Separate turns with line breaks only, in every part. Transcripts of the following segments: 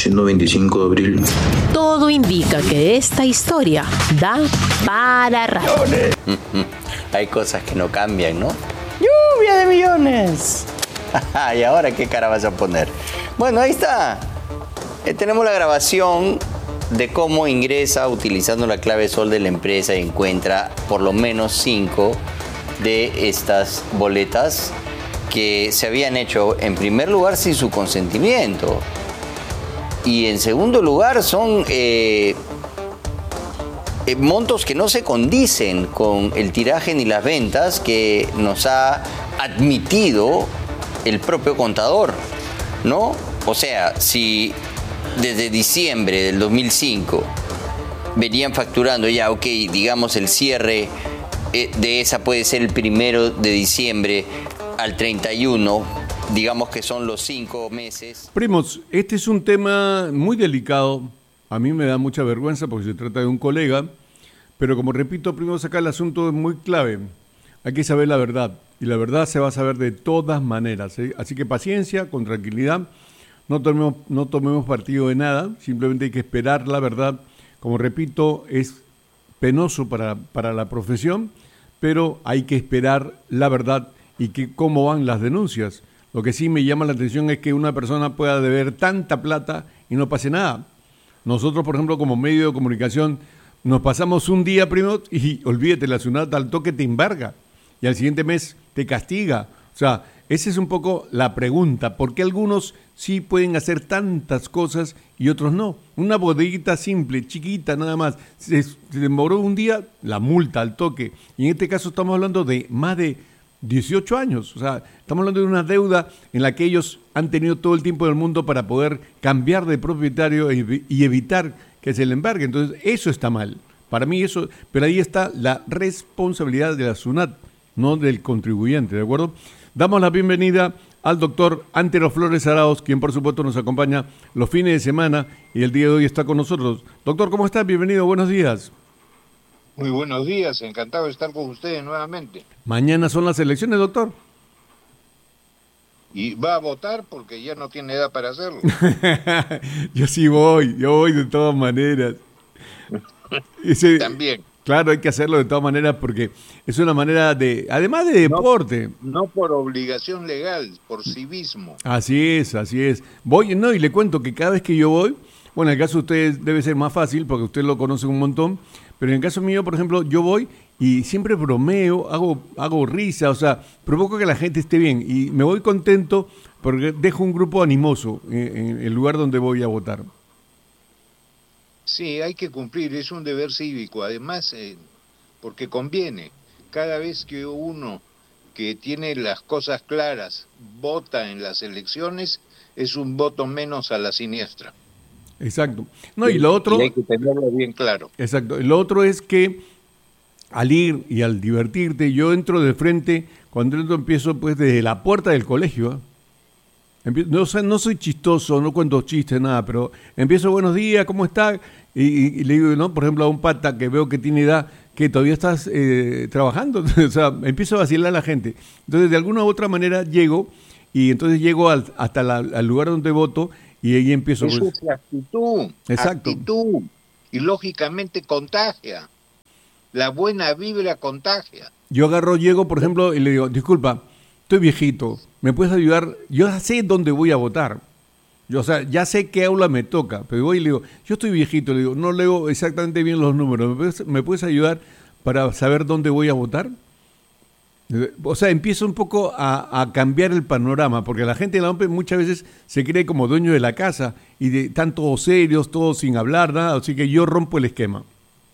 siendo 25 de abril.
Todo indica que esta historia da para rato.
Hay cosas que no cambian, ¿no? ¡Lluvia de millones! ¿Y ahora qué cara vas a poner? Bueno, ahí está. Tenemos la grabación de cómo ingresa utilizando la clave Sol de la empresa y encuentra por lo menos 5 de estas boletas que se habían hecho en primer lugar sin su consentimiento y en segundo lugar son montos que no se condicen con el tiraje ni las ventas que nos ha admitido el propio contador, ¿no? O sea, si desde diciembre del 2005 venían facturando ya, ok, digamos el cierre de esa puede ser el 1 de diciembre al 31, digamos que son los 5 meses.
Primos, este es un tema muy delicado. A mí me da mucha vergüenza porque se trata de un colega, pero como repito, primos, acá el asunto es muy clave. Hay que saber la verdad, y la verdad se va a saber de todas maneras, ¿eh? Así que paciencia, con tranquilidad, no tomemos partido de nada, simplemente hay que esperar la verdad. Como repito, es penoso para la profesión, pero hay que esperar la verdad y cómo van las denuncias. Lo que sí me llama la atención es que una persona pueda deber tanta plata y no pase nada. Nosotros, por ejemplo, como medio de comunicación, nos pasamos un día, primo, y olvídate, la SUNAT al toque te embarga y al siguiente mes te castiga. O sea, esa es un poco la pregunta. ¿Por qué algunos sí pueden hacer tantas cosas y otros no? Una bodeguita simple, chiquita nada más, se demoró un día, la multa al toque. Y en este caso estamos hablando de más de 18 años. O sea, estamos hablando de una deuda en la que ellos han tenido todo el tiempo del mundo para poder cambiar de propietario y evitar que se le embargue. Entonces, eso está mal. Para mí eso, pero ahí está la responsabilidad de la SUNAT, no del contribuyente, ¿de acuerdo? Damos la bienvenida al doctor Antero Flores Arauz, quien por supuesto nos acompaña los fines de semana y el día de hoy está con nosotros. Doctor, ¿cómo está? Bienvenido, buenos días.
Muy buenos días, encantado de estar con ustedes nuevamente.
Mañana son las elecciones, doctor.
Y va a votar porque ya no tiene edad para hacerlo.
Yo voy de todas maneras.
También.
Claro, hay que hacerlo de todas maneras porque es una manera de, además de deporte.
No por obligación legal, por civismo.
Así es. Voy, no, y le cuento que cada vez que yo voy, bueno, en el caso de ustedes debe ser más fácil porque usted lo conoce un montón, pero en el caso mío, por ejemplo, yo voy y siempre bromeo, hago risa, o sea, provoco que la gente esté bien y me voy contento porque dejo un grupo animoso en el lugar donde voy a votar.
Sí, hay que cumplir, es un deber cívico, además, porque conviene. Cada vez que uno que tiene las cosas claras vota en las elecciones, es un voto menos a la siniestra.
Exacto. No, y lo otro...
Y hay que tenerlo bien claro.
Exacto. Y lo otro es que al ir y al divertirte, yo entro de frente, cuando entro empiezo pues desde la puerta del colegio, No soy chistoso, no cuento chistes, nada, pero empiezo, buenos días, ¿cómo está? Y le digo, no, por ejemplo, a un pata que veo que tiene edad, que todavía estás trabajando, o sea, empiezo a vacilar a la gente. Entonces, de alguna u otra manera llego, y entonces llego hasta al lugar donde voto, y ahí empiezo.
Eso es la actitud.
Exacto.
Actitud. Y lógicamente contagia. La buena vibra contagia.
Yo llego, por ejemplo, y le digo, disculpa, estoy viejito, ¿me puedes ayudar? Yo ya sé dónde voy a votar. O sea, ya sé qué aula me toca, pero voy y le digo, yo estoy viejito, le digo, no leo exactamente bien los números, ¿me puedes ayudar para saber dónde voy a votar? O sea, empiezo un poco a cambiar el panorama, porque la gente de la OMPE muchas veces se cree como dueño de la casa y están todos serios, todos sin hablar, nada, así que yo rompo el esquema.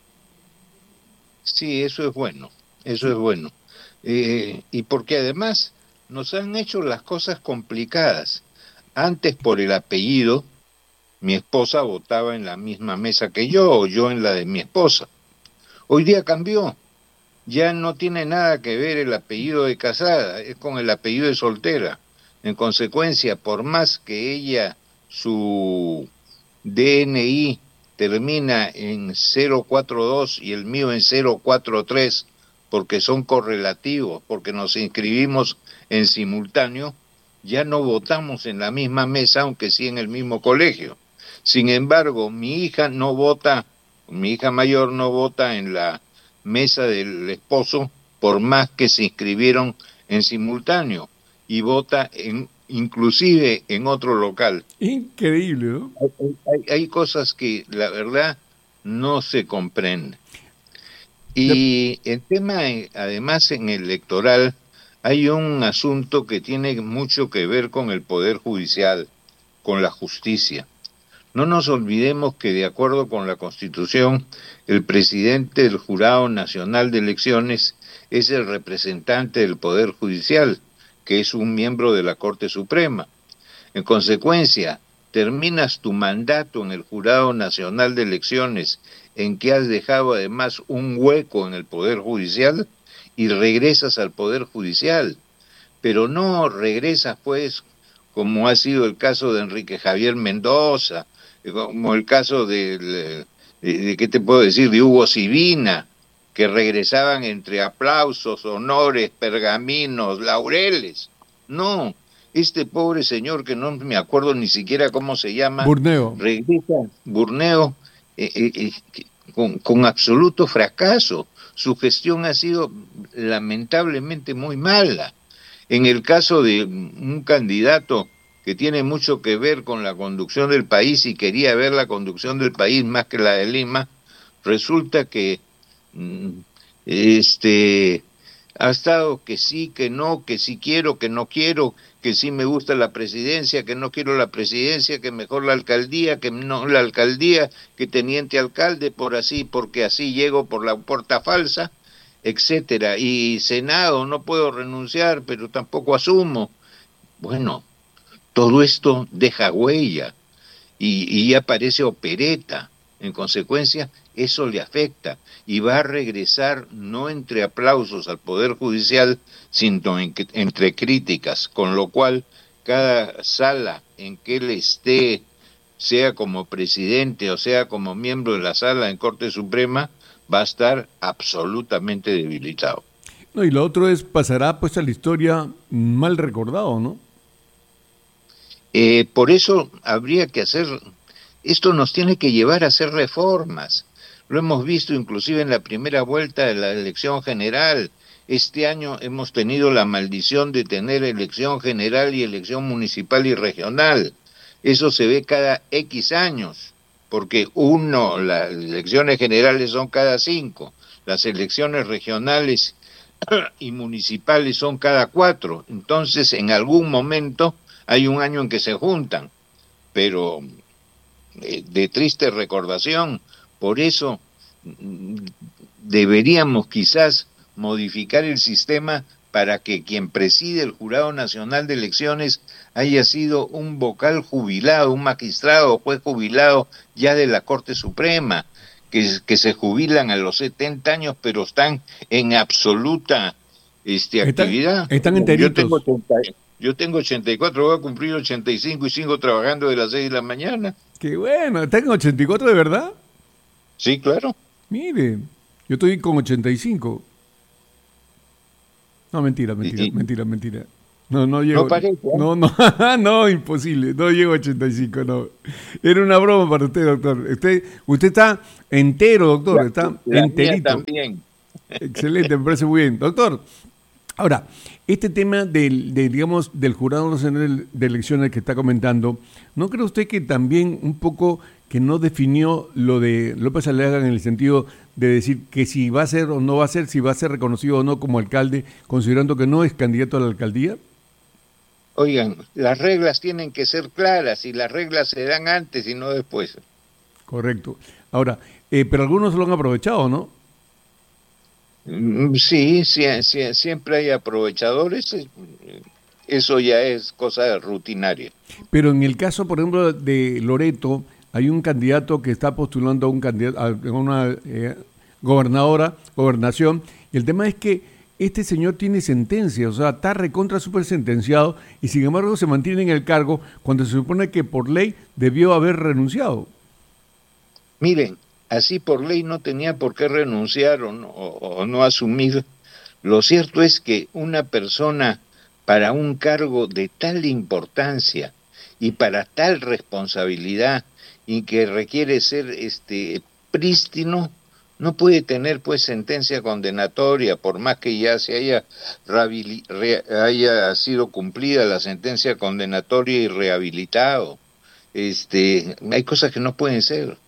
Sí, eso es bueno, eso es bueno. Y porque además nos han hecho las cosas complicadas. Antes, por el apellido, mi esposa votaba en la misma mesa que yo, o yo en la de mi esposa. Hoy día cambió. Ya no tiene nada que ver el apellido de casada, es con el apellido de soltera. En consecuencia, por más que ella, su DNI termina en 042 y el mío en 043, porque son correlativos, porque nos inscribimos en simultáneo, ya no votamos en la misma mesa, aunque sí en el mismo colegio. Sin embargo, mi hija mayor no vota en la mesa del esposo, por más que se inscribieron en simultáneo, y vota inclusive en otro local.
Increíble, ¿no?
Hay cosas que la verdad no se comprenden. Y el tema, además, en el electoral, hay un asunto que tiene mucho que ver con el Poder Judicial, con la justicia. No nos olvidemos que, de acuerdo con la Constitución, el presidente del Jurado Nacional de Elecciones es el representante del Poder Judicial, que es un miembro de la Corte Suprema. En consecuencia, terminas tu mandato en el Jurado Nacional de Elecciones, en que has dejado además un hueco en el Poder Judicial, y regresas al Poder Judicial. Pero no regresas, pues, como ha sido el caso de Enrique Javier Mendoza, como el caso de ¿qué te puedo decir?, de Hugo Sibina, que regresaban entre aplausos, honores, pergaminos, laureles. No, este pobre señor, que no me acuerdo ni siquiera cómo se llama,
Burneo.
Regresa Burneo con absoluto fracaso. Su gestión ha sido lamentablemente muy mala. En el caso de un candidato que tiene mucho que ver con la conducción del país y quería ver la conducción del país más que la de Lima, resulta que ha estado que sí, que no, que sí quiero, que no quiero, que sí me gusta la presidencia, que no quiero la presidencia, que mejor la alcaldía, que no la alcaldía, que teniente alcalde, porque así llego por la puerta falsa, etcétera. Y Senado, no puedo renunciar, pero tampoco asumo. Bueno, todo esto deja huella y ya parece opereta. En consecuencia, eso le afecta y va a regresar no entre aplausos al Poder Judicial, sino entre críticas, con lo cual cada sala en que él esté, sea como presidente o sea como miembro de la sala en Corte Suprema, va a estar absolutamente debilitado.
No, y lo otro es, pasará pues a la historia mal recordado, ¿no?
Por eso habría que esto nos tiene que llevar a hacer reformas. Lo hemos visto inclusive en la primera vuelta de la elección general. Este año hemos tenido la maldición de tener elección general y elección municipal y regional. Eso se ve cada X años, porque las elecciones generales son cada 5, las elecciones regionales y municipales son cada 4. Entonces, en algún momento hay un año en que se juntan, pero de triste recordación. Por eso deberíamos quizás modificar el sistema para que quien preside el Jurado Nacional de Elecciones haya sido un vocal jubilado, un magistrado o juez jubilado ya de la Corte Suprema, que se jubilan a los 70 años, pero están en absoluta actividad.
Están enteritos.
Yo tengo 84, voy a cumplir 85 y sigo trabajando de las 6 de la mañana.
Qué bueno, ¿están en 84 de verdad?
Sí, claro.
Mire, yo estoy con 85. No, mentira. No llego.
No parece.
No, no, imposible. No llego a 85, no. Era una broma para usted, doctor. Usted está entero, doctor. Está enterito.
También.
Excelente, me parece muy bien. Doctor, ahora, este tema digamos, del Jurado Nacional de Elecciones que está comentando, ¿no cree usted que también un poco que no definió lo de López Aliaga en el sentido de decir que si va a ser o no va a ser, si va a ser reconocido o no como alcalde, considerando que no es candidato a la alcaldía?
Oigan, las reglas tienen que ser claras y las reglas se dan antes y no después.
Correcto. Ahora, pero algunos lo han aprovechado, ¿no?
Sí, siempre hay aprovechadores, eso ya es cosa rutinaria.
Pero en el caso, por ejemplo, de Loreto, hay un candidato que está postulando a una gobernación, y el tema es que este señor tiene sentencia, o sea, está recontra súper sentenciado, y sin embargo se mantiene en el cargo cuando se supone que por ley debió haber renunciado.
Miren, así por ley no tenía por qué renunciar o no asumir. Lo cierto es que una persona para un cargo de tal importancia Y para tal responsabilidad y que requiere ser prístino, no puede tener pues sentencia condenatoria, por más que ya se haya sido cumplida la sentencia condenatoria y rehabilitado. Hay cosas que no pueden ser.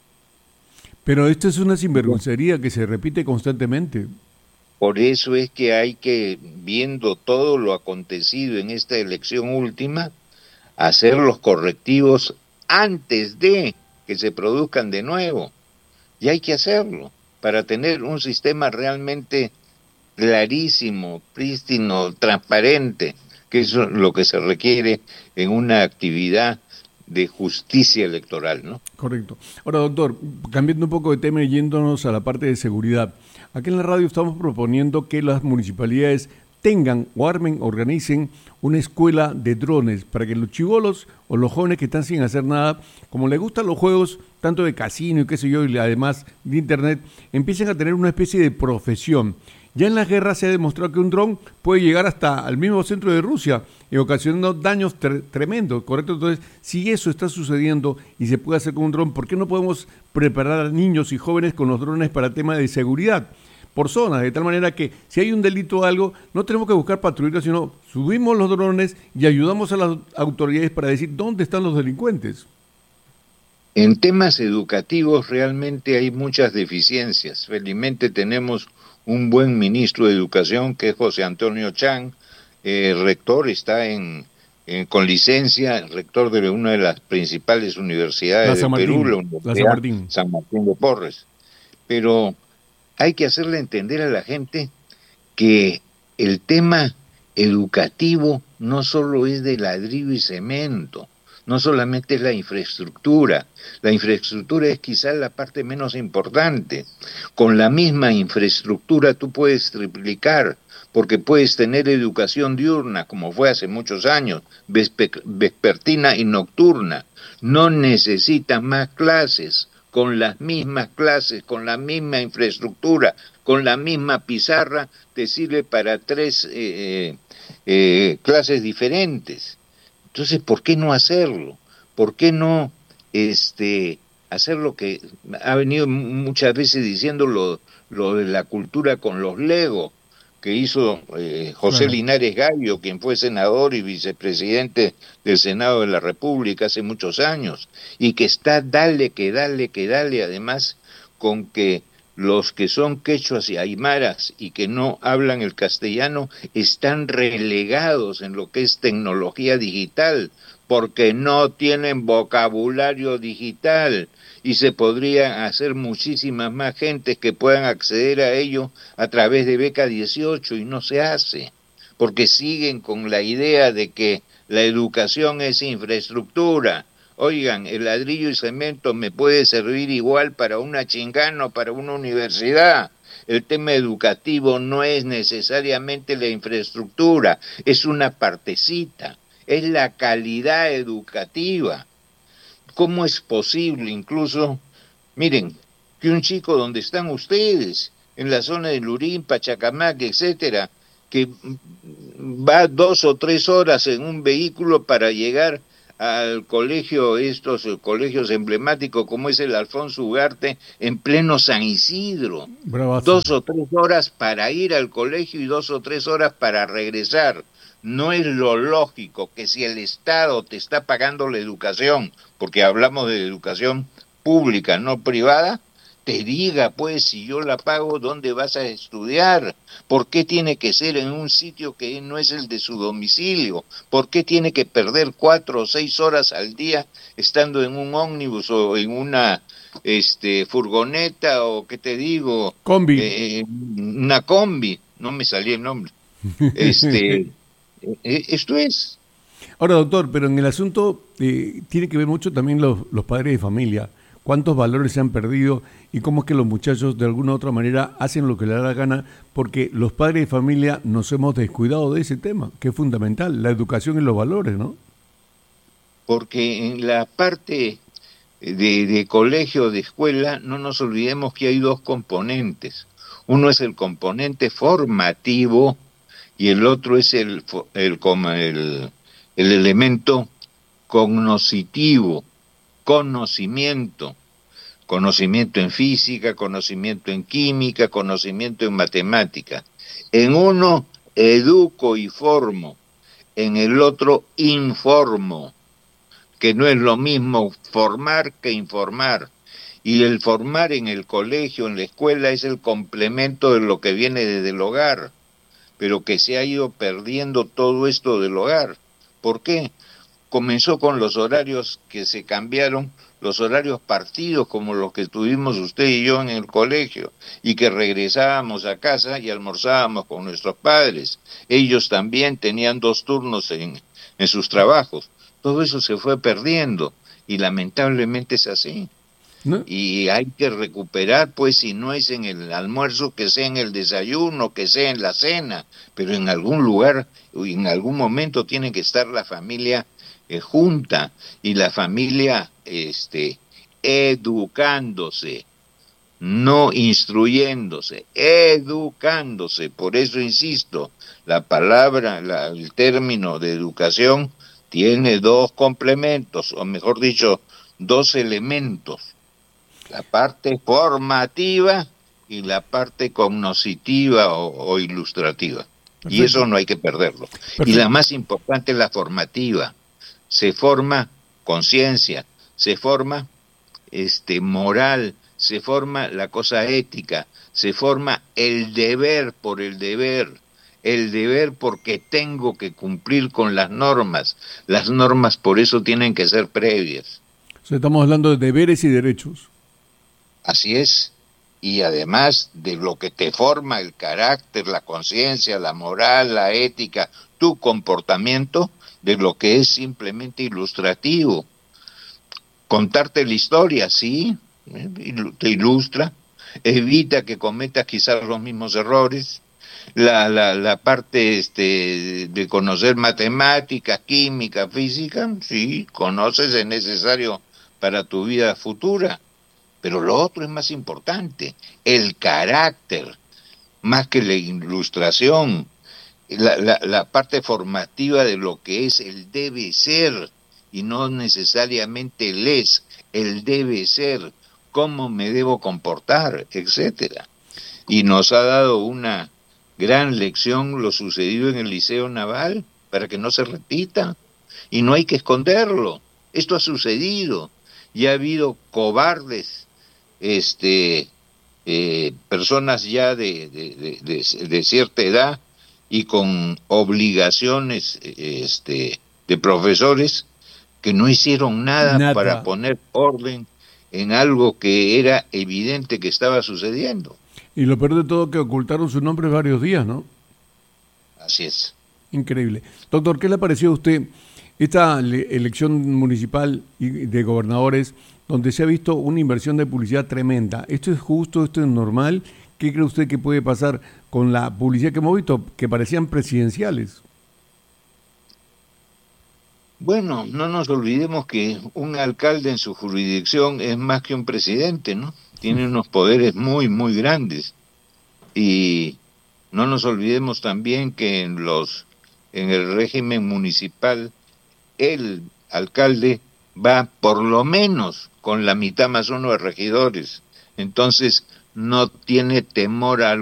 Pero esto es una sinvergüencería que se repite constantemente.
Por eso es que hay que, viendo todo lo acontecido en esta elección última, hacer los correctivos antes de que se produzcan de nuevo. Y hay que hacerlo para tener un sistema realmente clarísimo, prístino, transparente, que es lo que se requiere en una actividad de justicia electoral, ¿no?
Correcto. Ahora, doctor, cambiando un poco de tema y yéndonos a la parte de seguridad. Aquí en la radio estamos proponiendo que las municipalidades tengan o armen, organicen una escuela de drones para que los chibolos o los jóvenes que están sin hacer nada, como les gustan los juegos tanto de casino y qué sé yo, y además de internet, empiecen a tener una especie de profesión. Ya en las guerras se ha demostrado que un dron puede llegar hasta al mismo centro de Rusia y ocasionando daños tremendos, ¿correcto? Entonces, si eso está sucediendo y se puede hacer con un dron, ¿por qué no podemos preparar a niños y jóvenes con los drones para temas de seguridad por zonas? De tal manera que si hay un delito o algo, no tenemos que buscar patrulleros, sino subimos los drones y ayudamos a las autoridades para decir dónde están los delincuentes.
En temas educativos realmente hay muchas deficiencias. Felizmente tenemos un buen ministro de Educación, que es José Antonio Chang, rector, está con licencia, rector de una de las principales universidades de Perú, la Universidad San Martín de Porres. Pero hay que hacerle entender a la gente que el tema educativo no solo es de ladrillo y cemento, no solamente es la infraestructura es quizás la parte menos importante. Con la misma infraestructura tú puedes triplicar, porque puedes tener educación diurna, como fue hace muchos años, vespertina y nocturna. No necesitas más clases, con las mismas clases, con la misma infraestructura, con la misma pizarra, te sirve para 3 clases diferentes. Entonces, ¿por qué no hacerlo? ¿Por qué no hacer lo que ha venido muchas veces diciendo lo de la cultura con los Lego, que hizo José Linares Gallo, quien fue senador y vicepresidente del Senado de la República hace muchos años, y que está dale, además con que los que son quechuas y aymaras y que no hablan el castellano están relegados en lo que es tecnología digital, porque no tienen vocabulario digital, y se podrían hacer muchísimas más gentes que puedan acceder a ello a través de Beca 18, y no se hace, porque siguen con la idea de que la educación es infraestructura. Oigan, el ladrillo y cemento me puede servir igual para una chingana o para una universidad. El tema educativo no es necesariamente la infraestructura, es una partecita, es la calidad educativa. ¿Cómo es posible incluso, miren, que un chico donde están ustedes, en la zona de Lurín, Pachacamac, etcétera, que va 2 o 3 horas en un vehículo para llegar al colegio, estos colegios emblemáticos como es el Alfonso Ugarte, en pleno San Isidro? Bravazo. 2 o 3 horas para ir al colegio y 2 o 3 horas para regresar. No es lo lógico que si el Estado te está pagando la educación, porque hablamos de educación pública, no privada, te diga, pues, si yo la pago, ¿dónde vas a estudiar? ¿Por qué tiene que ser en un sitio que no es el de su domicilio? ¿Por qué tiene que perder 4 o 6 horas al día estando en un ómnibus o en una furgoneta o, qué te digo?
Combi.
Una combi, no me salía el nombre. Esto es.
Ahora, doctor, pero en el asunto tiene que ver mucho también los padres de familia. ¿Cuántos valores se han perdido y cómo es que los muchachos de alguna u otra manera hacen lo que les da la gana? Porque los padres de familia nos hemos descuidado de ese tema, que es fundamental, la educación y los valores, ¿no?
Porque en la parte de colegio, de escuela, no nos olvidemos que hay 2 componentes. Uno es el componente formativo y el otro es el elemento cognoscitivo, conocimiento en física, conocimiento en química, conocimiento en matemática. En uno educo y formo, en el otro informo, que no es lo mismo formar que informar. Y el formar en el colegio, en la escuela, es el complemento de lo que viene desde el hogar, pero que se ha ido perdiendo todo esto del hogar. ¿Por qué? Comenzó con los horarios que se cambiaron, los horarios partidos como los que tuvimos usted y yo en el colegio, y que regresábamos a casa y almorzábamos con nuestros padres. Ellos también tenían 2 turnos en sus trabajos. Todo eso se fue perdiendo y lamentablemente es así.
¿No?
Y hay que recuperar, pues, si no es en el almuerzo, que sea en el desayuno, que sea en la cena, pero en algún lugar, en algún momento tiene que estar la familia junta, y la familia educándose, no instruyéndose, educándose. Por eso insisto, la palabra, el término de educación tiene 2 complementos, o mejor dicho, 2 elementos: la parte formativa y la parte cognoscitiva o ilustrativa.
Perfecto.
Y eso no hay que perderlo.
Perfecto.
Y la más importante es la formativa. Se forma conciencia, se forma moral, se forma la cosa ética, se forma el deber por el deber porque tengo que cumplir con las normas. Las normas por eso tienen que ser previas.
O sea, estamos hablando de deberes y derechos.
Así es. Y además de lo que te forma el carácter, la conciencia, la moral, la ética, tu comportamiento, de lo que es simplemente ilustrativo. Contarte la historia, sí, te ilustra, evita que cometas quizás los mismos errores. La parte de conocer matemáticas, química, física, sí, conoces, es necesario para tu vida futura. Pero lo otro es más importante, el carácter, más que la ilustración, la parte formativa de lo que es el debe ser, y no necesariamente el es, el debe ser, cómo me debo comportar, etcétera. Y nos ha dado una gran lección lo sucedido en el Liceo Naval, para que no se repita, y no hay que esconderlo. Esto ha sucedido, y ha habido cobardes, personas ya de cierta edad y con obligaciones de profesores, que no hicieron nada para poner orden en algo que era evidente que estaba sucediendo.
Y lo peor de todo, que ocultaron su nombre varios días, ¿no?
Así es.
Increíble. Doctor, ¿qué le pareció a usted esta elección municipal y de gobernadores, donde se ha visto una inversión de publicidad tremenda? ¿Esto es justo? ¿Esto es normal? ¿Qué cree usted que puede pasar con la publicidad que hemos visto, que parecían presidenciales?
Bueno, no nos olvidemos que un alcalde en su jurisdicción es más que un presidente, ¿no? Tiene unos poderes muy, muy grandes. Y no nos olvidemos también que en el régimen municipal, el alcalde va por lo menos con la mitad más 1 de regidores. Entonces, no tiene temor